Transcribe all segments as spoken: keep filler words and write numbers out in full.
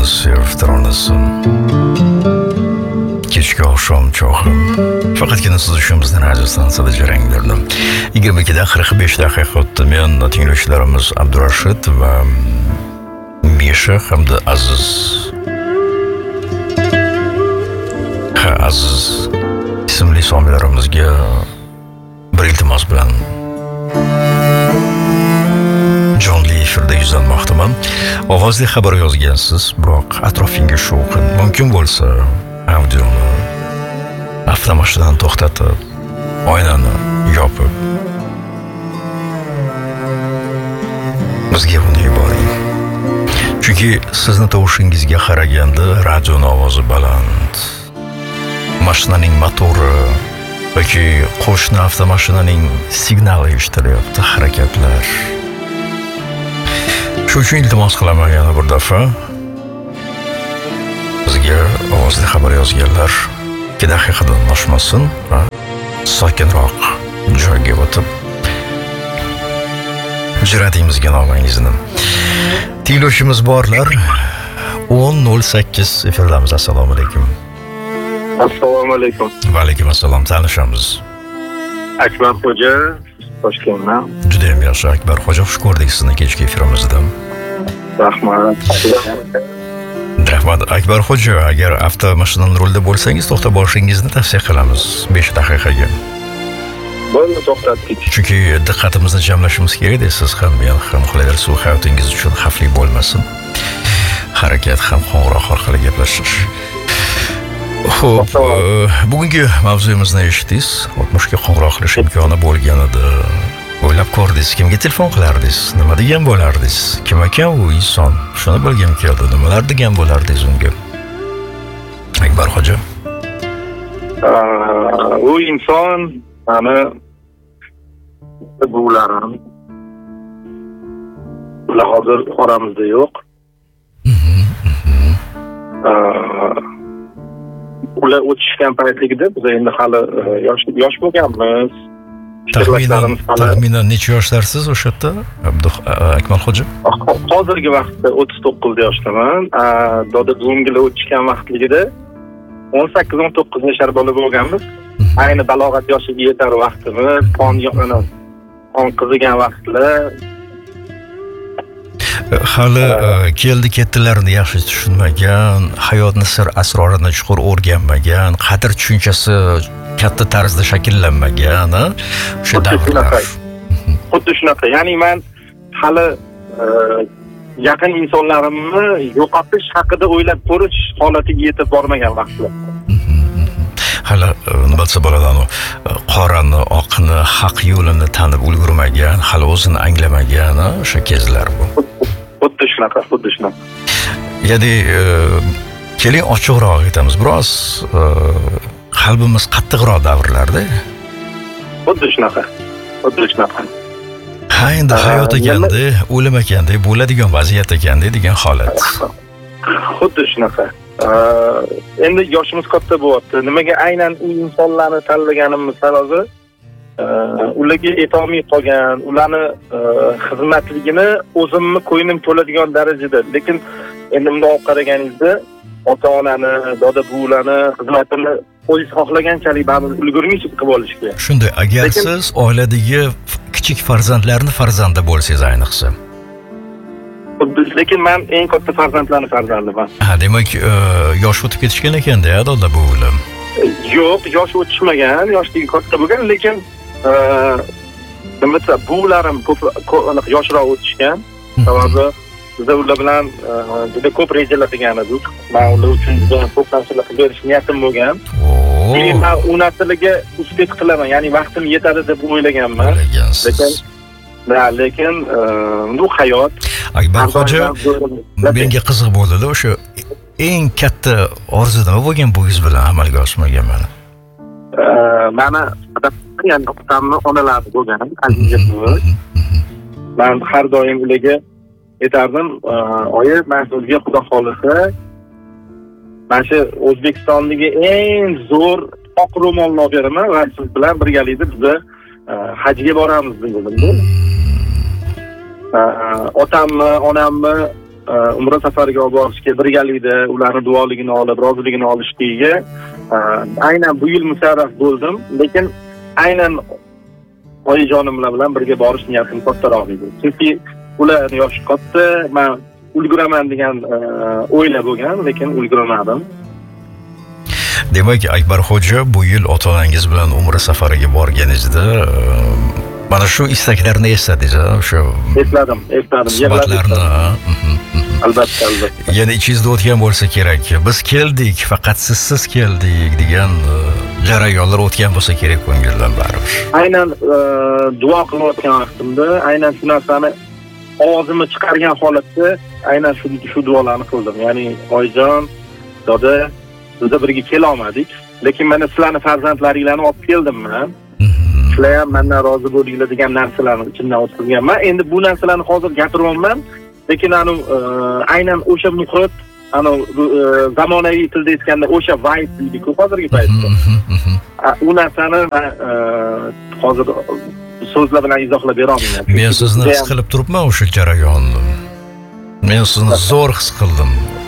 Yolg'iz sevib turolmasin. Kechki oqshom cho'g'im faqatgina siz uchun bizning radio stansiyada jaranglardim. yigirma ikkidan qirq besh daqiqa o'tdi. Men tinglovchilarimiz Abdurashid va Misha hamda Aziz ha Aziz ismli so'mlarimizga bir iltimos bilan jonli efirda yuzlanmoqdaman. Ovozli xabar yozgansiz, biroq atrofinga shovqin mumkin bo'lsa audioni avtomashinadan to'xtatib, oynani yopib bizga uni yuboring. Chunki sizni tovushingizga qaraganda radioning ovozi baland, mashinaning motori yoki qo'shni avtomashinaning signali eshitilyapti, harakatlar. Shu uchun iltimos qilaman yana bir daf'a bizga ovozli xabar yozganlar ikki daqiqadan oshmasin va sokinroq joyga o'tib jiratingizga nomingizni. Tinglovchimiz borlar. o'n nol sakkiz efirlamiz. Assalomu alaykum. Assalomu alaykum. Va alaykum assalom. Tanishamiz. Akbarxo'ja, Toshkentdan. Juda ham yaxshi Akbar Xo'ja, xush ko'rdik sizni kechki efirimizda. Rahmat. Rahmat Akbar Xo'ja, agar avtomashinaning rulida bo'lsangiz to'xtab olishingizni tavsiya qilamiz besh daqiqaga. Bo'ldi, to'xtatdik. Chunki diqqatimizni jamlashimiz kerak edi, siz ham men ham qilaversa hayotingiz uchun xavfli bo'lmasin. Harakat ham qo'ng'iroq orqali gaplashish. Xo'p, bugungi mavzuyimizni eshitdingiz. o'tmishga qo'ng'iroq qilish imkoni bo'lgan edi. O'ylab ko'rdingiz, kimga telefon qilardingiz? Nima degan bo'lardingiz? Kim ekan u inson? Shuni bilgim keldi. Nimalar degan bo'lardingiz unga? Akbar Xo'ja. U inson mani buvlarim. Ular hozir oramizda yo'q. Ular o'tishgan paytligida biz endi hali yosh yosh bo'lganmiz. Taxminan taxminan necha yoshlarsiz o'sha yerda? Akmal Xo'ja? Hozirgi vaqtda o'ttiz to'qqiz yoshdaman. Doda buvimga o'tishgan vaqtligida o'n sakkiz o'n to'qqiz yashar bola bo'lganmiz. Ayni balog'at yoshiga yetar vaqtimiz, qon qon qizigan vaqtlar. Hali keldi ketdilarini yaxshi tushunmagan, hayotning sir asrorini chuqur o'rganmagan, qadr tushunchasi katta tarzda shakllanmagan, o'sha davrlar. Xuddi shunaqa. Ya'ni men hali yaqin insonlarimni yo'qotish haqida o'ylab ko'rish holatiga yetib bormagan vaqtlar. Hali nima bo'lsa bo'ladi, qorani, oqni, haq yo'lini tanib ulgurmagan, hali o'zini anglamagan o'sha kezlar bu. Xuddi shunaqa, xuddi shunaqa. Ya'ni keling ochiqroq aytamiz, biroz qalbimiz qattiqroq davrlarda. Xuddi shunaqa. Xuddi shunaqa. Ha, endi hayot ekanda, o'lim ekanda, bo'ladigan vaziyat ekanda degan holat. Xuddi shunaqa. Endi yoshimiz katta bo'lyapti. Nimaga aynan u insonlarni tanlaganimiz sababi ularga yetolmay qolgan, ularni xizmatligini o'zimni qo'ynim to'ladigan darajada. Lekin endi bundoq qaraganingizda ota-onani, doda-buvilarni xizmatini o'zingiz xohlaganchalik baribir ulgurmaysiz qilib olishga. Shunday, agar siz oiladagi kichik farzandlarni farzandi bo'lsangiz ayniqsa. Lekin men eng katta farzandlarning farzandiman. Ha, demak, yosh o'tib ketishgan ekanda, doda buvilar. Yo'q, yosh o'tishmagan, yoshligi katta bo'lgan, lekin nima desam, buvlarim ko'p yoshroq o'tishgan. Sababi biz ular bilan juda ko'p rejalar qilgan edik. Men ular uchun juda ko'p narsalar qilib berish niyatim bo'lgan. Keyin men u narsalarga uspet qilaman, ya'ni vaqtim yetadi deb o'ylaganman. Lekin Da, lekin bu hayot. Akbar Xo'ja, menga qiziq bo'ldi-da, o'sha eng katta orzu nima bo'lgan bu yuz bilan amalga oshmagan mana? Mana ya'ni otamni onalari bo'lgan, aziz buvi. Men har doim ularga aytardim, oyi, men sizga Xudo xolisa mana shu O'zbekistondagi eng zo'r oq ro'molni olib beraman va siz bilan birgalikda biz hajga boramiz dedim. Otamni, onamni umra safariga olib borishga birgalikda ularni duoligini olib, roziligini olishligiga aynan bu yil musharraf bo'ldim, lekin aynan oyijonim bilan birga borish niyatim kattaroq edi. Chunki ular yoshi katta, men ulguraman degan o'yla bo'lgan, lekin ulgurmadim. Demak, Akbarxo'ja bu yil ota-onangiz bilan umra safariga borganingizda mana shu istaklarni esladingiz, o'sha esladim, esladim. Suhbatlarni, albatta, albatta. Yana ichingizda o'tgan bo'lsa kerak. Biz keldik, faqat sizsiz keldik degan jarayonlar o'tgan bo'lsa kerak ko'ngildan baribir. Aynan duo qilayotgan vaqtimda, aynan shu narsani ovozimni chiqargan holatda aynan shu shu duolarni qildim. Ya'ni oyijon, doda, bizda birga kela olmadik, lekin mana sizlarni farzandlaringlarni olib keldim men. Sizlar ham mendan rozi bo'linglar degan narsalarni ichimdan o'tkazganman. Endi bu narsalarni hozir gapiryapman, lekin anu aynan o'sha muhit, anu zamonaviy tilda aytganda o'sha vibe deydi-ku hozirgi paytda. U narsani hozir so'zlar bilan izohlab bera olmayman. Men sizni his qilib turibman o'sha jarayonni. Men sizni zo'r his qildim.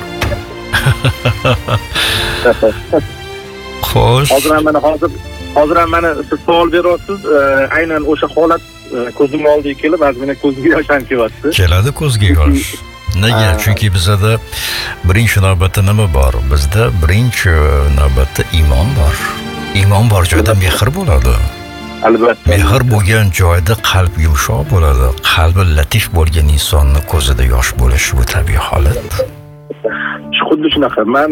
Xo'sh. Hozir ham mana hozir hozir ham mana siz savol beryapsiz, aynan o'sha holat ko'zim oldiga kelib, azmina ko'zimga yosh ham kelyapti. Keladi ko'zga yosh. Nega? Chunki bizda birinchi navbatda nima bor? Bizda birinchi navbatda iymon bor. Iymon bor joyda mehr bo'ladi. Albatta. Mehr bo'lgan joyda qalb yumshoq bo'ladi. Qalbi latif bo'lgan insonning ko'zida yosh bo'lishi bu tabiiy holat. Xuddi shunaqa. Men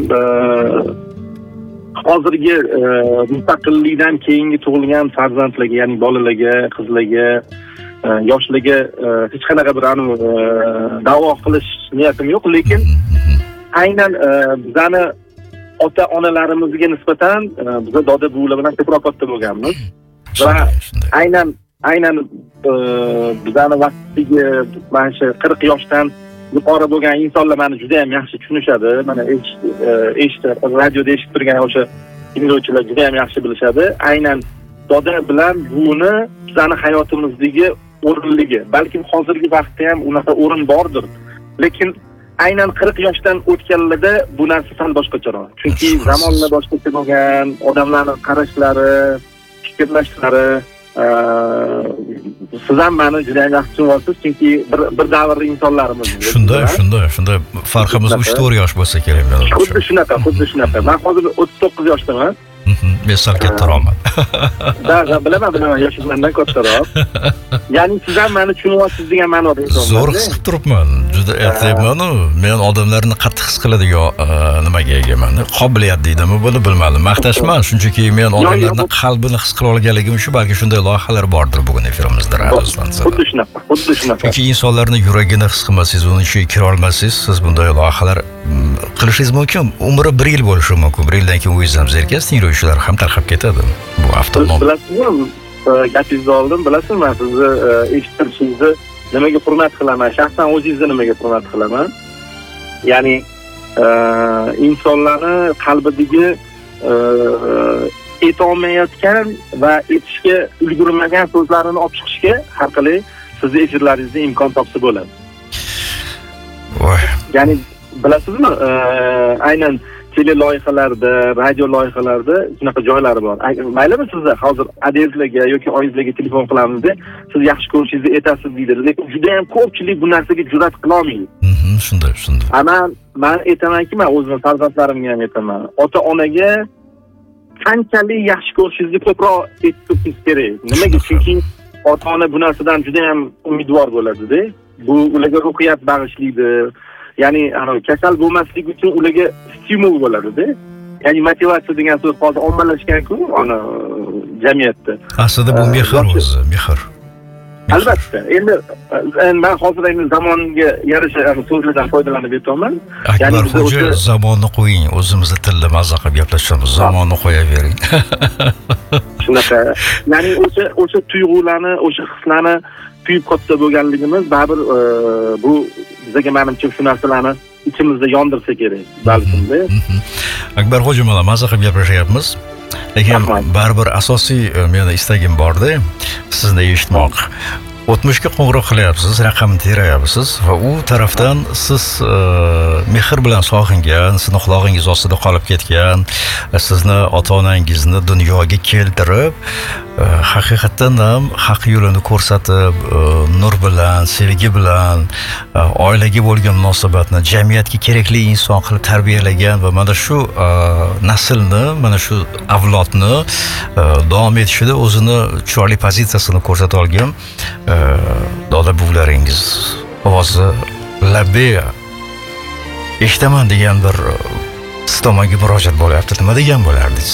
hozirgi mustaqillikdan keyingi tug'ilgan farzandlarga, ya'ni bolalarga, qizlarga, yoshlarga hech qanaqa bir anu da'vo qilish niyatim yo'q, lekin aynan bizani ota-onalarimizga nisbatan biz doda buvilar bilan ko'proq katta bo'lganmiz va aynan aynan bizani vaqtiga mana shu qirq yoshdan yuqori bo'lgan insonlar meni juda ham yaxshi tushunishadi. Mana eshitib, radioda eshitib turgan o'sha tinglovchilar juda ham yaxshi bilishadi. Aynan doda bilan buvini bizani hayotimizdagi o'rinligi, balkim hozirgi vaqtda ham unaqa o'rin bordir. Lekin aynan qirq yoshdan o'tganlarda bu narsa sal boshqacharoq. Chunki zamonlar boshqacha bo'lgan, odamlarning qarashlari, fikrlashlari, siz ham meni juda ham yaxshi tushunyapsiz, chunki bir bir davrda insonlarimiz. Shunda, shunda, shunda farqimiz uch to'rt yosh bo'lsa kerak menimcha. Xuddi shunaqa, xuddi shunaqa. Men hozir o'ttiz to'qqiz yoshdaman. Men sal kattaroqman. Da, bilaman, bilaman, yoshingiz mendan kattaroq. Ya'ni siz ham meni tushunyapsiz degan ma'noda aytyapman. Zo'r his qilib turibman. Juda aytayman-ku, men odamlarni qattiq his qiladigan nimaga egaman? Qobiliyat deydimi, buni bilmadim. Maqtashman, shunchaki men odamlarning qalbini his qila olganligim uchun balki shunday loyihalar bordir bugun efirimizda. Xuddi shunaqa, xuddi shunaqa. Chunki insonlarning yuragini his qilmasangiz, uning ichiga kira olmasangiz, siz bunday loyihalar qilishingiz mumkin. Umri bir yil bo'lishi mumkin. Bir yildan keyin o'zingiz ham zerikasiz, tinglovchilar ham tarqab ketadi. Bu avtonom. Bilasizmi? Gapingizni oldim, bilasizmi, men sizni eshittirishingizni nimaga hurmat qilaman? Shaxsan o'zingizni nimaga hurmat qilaman? Ya'ni insonlarni qalbidagi aytolmayotgan va aytishga ulgurmagan so'zlarini olib chiqishga har qalay sizni efirlaringizda imkon topsa bo'ladi. Voy. Ya'ni bilasizmi, aynan tele loyihalarda, radio loyihalarda shunaqa joylari bor. Maylimi sizda hozir adezlarga yoki oyingizlarga telefon qilamizda, siz yaxshi ko'rishingizni aytasiz deydi. Lekin juda ham ko'pchilik bu narsaga jur'at qila olmaydi. Mhm, shunday, shunday. Men men aytamanki, men o'zim farzandlarimga ham aytaman. Ota-onaga qanchalik yaxshi ko'rishingizni ko'proq aytib tursangiz kerak. Nimaga? Chunki ota-ona bu narsadan juda ham umidvor bo'ladi-da. Bu ularga ruhiyat bag'ishlaydi. Ya'ni kasal bo'lmaslik uchun ularga stimul bo'ladi-da. Ya'ni motivatsiya degan so'z hozir ommalashgan-ku, ana jamiyatda. Aslida bu mehr o'zi, mehr. Albatta. Endi men hozir endi zamonga yarasha so'zlardan foydalanib aytaman. Ya'ni o'sha zamonni qo'ying, o'zimizni tilda mazza qilib gaplashamiz. Zamonni qo'yavering. Shunaqa. Ya'ni o'sha o'sha tuyg'ularni, o'sha hislarni tuyib katta bo'lganligimiz baribir bu bizga menimcha shu narsalarni ichimizda yondirsa kerak, balkim-da. Akbarxo'ja, mana mazza qilib gaplashyapmiz. Lekin baribir asosiy meni istagim bor-da, sizni eshitmoq. o'tmishga qo'ng'iroq qilyapsiz, raqamni terayapsiz va u tarafdan siz e, mehr bilan sog'ingan, sizni quloqingiz ostida qolib ketgan, sizni ota-onangizni dunyoga keltirib, e, haqiqatdan ham haq yo'lini ko'rsatib, e, nur bilan, sevgi bilan, e, oilaga bo'lgan munosabatni jamiyatga kerakli inson qilib tarbiyalagan va mana shu e, naslni, mana shu avlodni e, davom etishida o'zini chiroyli pozitsiyasini ko'rsata olgan e, doda buvlaringiz ovozi labbe eshitaman degan bir siz tomonga murojaat bo'lyapti. Nima degan bo'lardingiz?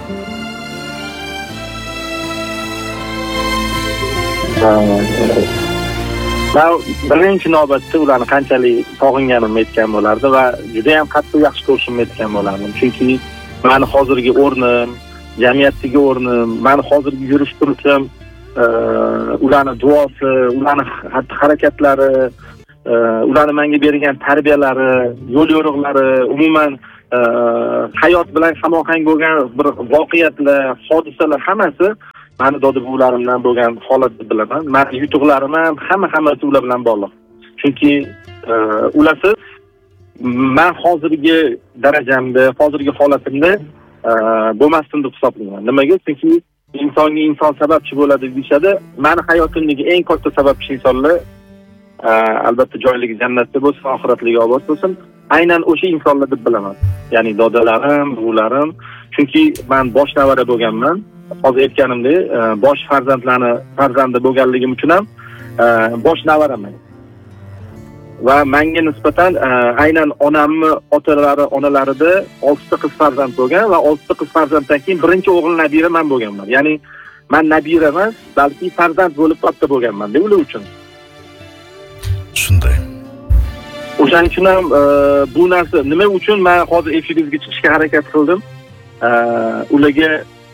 Men birinchi navbatda ularni qanchalik sog'inganimni aytgan bo'lardi va juda ham qattiq yaxshi ko'rishimni aytgan bo'lardim. Chunki meni hozirgi o'rnim, jamiyatdagi o'rnim, meni hozirgi yurish turishim, ularni duosi, ularni xatti-harakatlari, ularni menga bergan tarbiyalari, yo'l yo'riqlari, umuman hayot bilan hamohang bo'lgan bir voqeatlar, hodisalar hammasi meni doda buvlarimdan bo'lgan holat deb bilaman. Meni yutuqlarim ham hamma hammasi ular bilan bog'liq. Chunki ularsiz men hozirgi darajamda, hozirgi holatimda bo'lmasdim deb hisoblayman. Nimaga? Chunki insonga inson sababchi bo'ladi deyishadi. Meni hayotimdagi eng katta sababchi insonlar albatta joyligi jannatda bo'lsin, oxiratligi obod bo'lsin. Aynan o'sha insonlar deb bilaman. Ya'ni dodalarim, buvlarim. Chunki men bosh navara bo'lganman. Hozir aytganimdek, bosh farzandlarni farzandi bo'lganligim uchun ham bosh navaraman. Va menga nisbatan aynan onamni otalari, onalarida oltita qiz farzand bo'lgan va oltita qiz farzanddan keyin birinchi o'g'il nabira men bo'lganman. Ya'ni men nabira emas, balki farzand bo'lib katta bo'lganman deb ular uchun. Shunday. O'shaning uchun ham bu narsa nima uchun men hozir efiringizga chiqishga harakat qildim. Ularga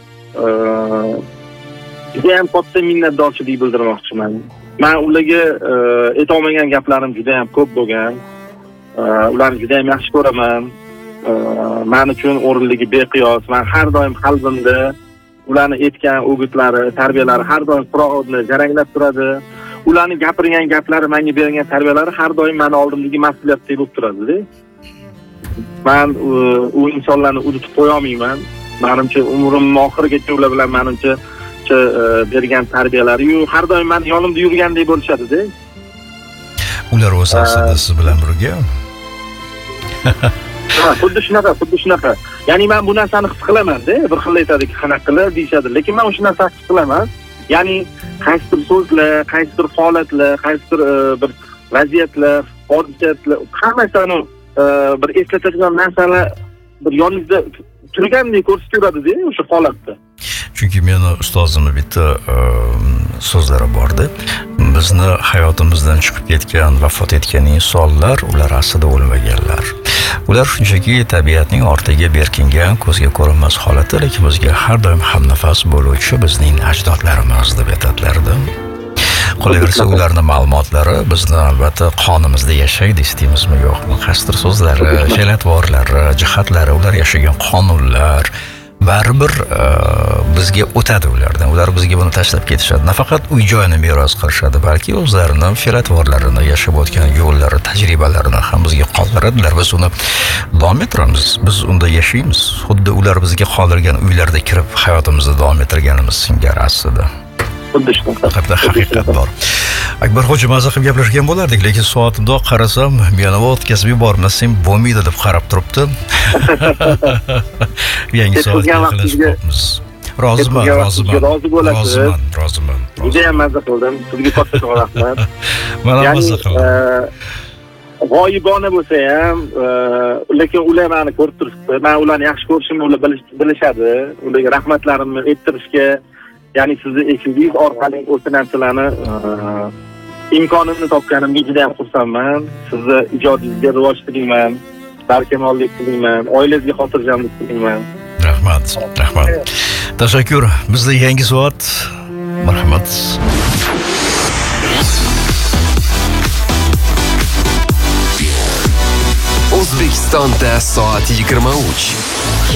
juda ham katta minnatdorchilik bildirmoqchiman. Men ularga ayta olmagan gaplarim juda ham ko'p bo'lgan. Ularni juda ham yaxshi ko'raman. Men uchun o'rinligi beqiyos. Men har doim qalbimda ularni aytgan o'gitlari, tarbiyalari har doim qulog'imda jaranglab turadi. Ularning gapirgan gaplari, menga bergan tarbiyalari har doim meni oldimdagi mas'uliyatdek bo'lib turadi-da. Men u insonlarni unutib qo'ya olmayman. Menimcha umrimning oxirigacha ular bilan menimcha bergan tarbiyalari-yu har doim meni yonimda yurgandek bo'lishadi-da. Ular o'z aslida siz bilan birga. Ha, xuddi shunaqa, xuddi shunaqa. Ya'ni men bu narsani his qilaman-da. Bir xil aytadiki, qanaqa qilib deyshadi, lekin men o'sha narsani his qilaman. Ya'ni qaysi bir so'zlar, qaysi bir holatlar, qaysi bir bir vaziyatlar, hodisalar, hammasini bir eslatadigan narsalar bir yoningizda turgandek ko'rsatadi-da o'sha holatda. Chunki meni ustozimning bitta so'zlari bor-da. Bizni hayotimizdan chiqib ketgan, vafot etgan insonlar, ular aslida o'lmaganlar. Ular shunchaki tabiatning ortiga berkingan, ko'zga ko'rinmas holatda, lekin bizga har doim hamnafas bo'luvchi bizning ajdodlarimiz deb aytadilar-da. Qolaversa ularning ma'lumotlari bizni albatta qonimizda yashaydi, istimizmi yo'qmi, qasdir so'zlari, fe'l-atvorlari, jihatlari, ular yashagan qonunlar baribir bizga o'tadi ulardan. Ular bizga buni tashlab ketishadi. Nafaqat uy-joyni meros qilishadi, balki o'zlarining fe'l-atvorlarini, yashab o'tgan yo'llari, tajribalarini ham bizga qoldiradilar. Biz uni davom ettiramiz. Biz unda yashaymiz. Xuddi ular bizga qoldirgan uylarda kirib hayotimizni davom ettirganimiz singari aslida. Xuddi shunaqa. Faqat haqiqat bor. Akbar hoji maza qilib gaplashgan bo'lardik, lekin soatimda qarasam, meni o'tkazib yubormasam bo'lmaydi deb qarab turibdi. Yangi soatga qilishimiz. Roziman, roziman. Rozi bo'lasiz. Roziman, roziman. Juda ham maza qildim. Sizga katta rahmat. Mana maza qildim. G'oyibona bo'lsa ham, lekin ular meni ko'rib turibdi. Men ularni yaxshi ko'rishimni ular bilishadi. Ularga rahmatlarimni ayttirishga, ya'ni sizni ekingiz orqali o'sha narsalarni imkonini topganimga juda ham xursandman. Sizni ijodingizga rivoj tilayman, barkamollik tilayman, oilangizga xotirjamlik tilayman. Rahmat, rahmat. Tashakkur. Bizda yangi soat. Marhamat. O'zbekistonda soat yigirma uch.